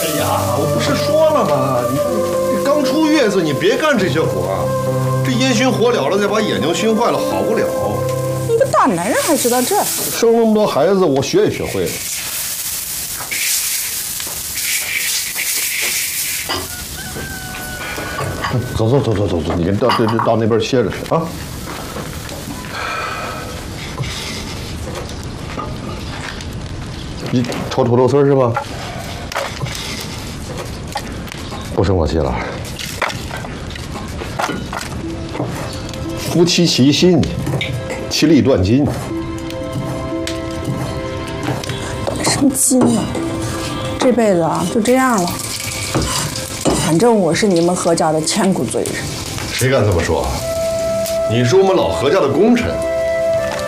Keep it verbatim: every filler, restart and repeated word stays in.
呀，我不是说了吗？你你刚出月子，你别干这些活儿，这烟熏火燎了，再把眼睛熏坏了，好不了。 你个大男人还知道这？ 生那么多孩子，我学也学会了。走走走走走走，你到到到那边歇着去啊。你炒土豆丝是吧？不生我气了。夫妻齐心，其利断金。 断什么金呢？这辈子啊，就这样了。反正我是你们何家的千古罪人。 谁敢这么说？你是我们老何家的功臣。